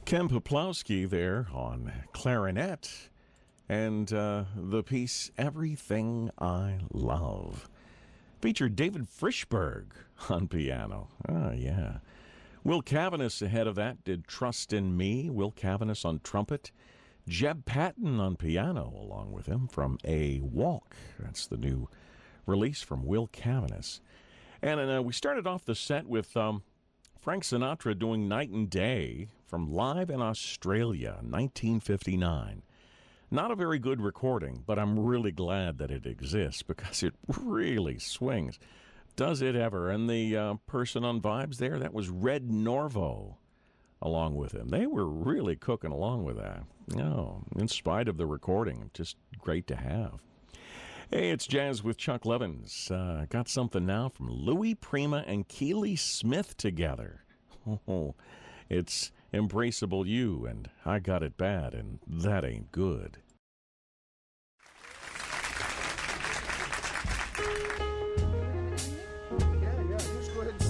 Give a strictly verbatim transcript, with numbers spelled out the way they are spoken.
Ken Poplowski there on clarinet and uh, the piece Everything I Love. Featured David Frischberg on piano. Oh, yeah. Will Cavanis ahead of that did Trust in Me. Will Cavanis on trumpet. Jeb Patton on piano along with him from A Walk. That's the new release from Will Cavanis. And uh, we started off the set with um, Frank Sinatra doing Night and Day from Live in Australia, nineteen fifty-nine. Not a very good recording, but I'm really glad that it exists because it really swings. Does it ever? And the uh, person on vibes there, that was Red Norvo along with him. They were really cooking along with that. No, in spite of the recording, just great to have. Hey, it's Jazz with Chuck Levins. Uh, got something now from Louis Prima and Keely Smith together. Oh, it's Embraceable You and I Got It Bad, and that ain't good.